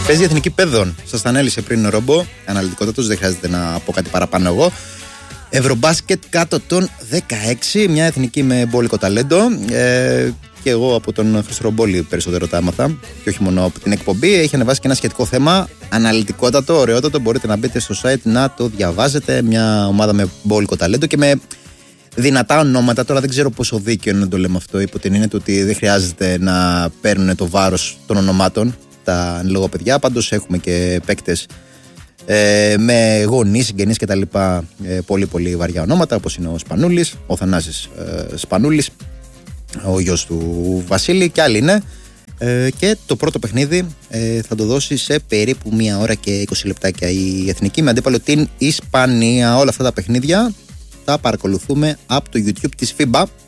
Παίζει η Εθνική Παιδών. Σας τα ανέλησε πριν ο Ρομπό. Αναλυτικότατος, δεν χρειάζεται να πω κάτι παραπάνω εγώ. Ευρωμπάσκετ κάτω των 16. Μια εθνική με μπόλικο ταλέντο. Και εγώ από τον Χρυσορομπόλη περισσότερο τα έμαθα. Και όχι μόνο από την εκπομπή. Έχει ανεβάσει και ένα σχετικό θέμα. Αναλυτικότατο, ωραιότατο. Μπορείτε να μπείτε στο site να το διαβάζετε. Μια ομάδα με μπόλικο ταλέντο και με δυνατά ονόματα. Τώρα δεν ξέρω πόσο δίκαιο είναι να το λέμε αυτό. Υπό την έννοια του ότι δεν χρειάζεται να παίρνουν το βάρος των ονομάτων τα λόγω παιδιά. Πάντως έχουμε και παίκτες με γονείς, συγγενείς κτλ. Πολύ πολύ βαριά ονόματα, όπως είναι ο Σπανούλης, ο Θανάσης Σπανούλης, ο γιος του Βασίλη και άλλοι είναι. Και το πρώτο παιχνίδι θα το δώσει σε περίπου 1 ώρα και 20 λεπτάκια η Εθνική με αντίπαλο την Ισπανία. Όλα αυτά τα παιχνίδια τα παρακολουθούμε από το YouTube της FIBA.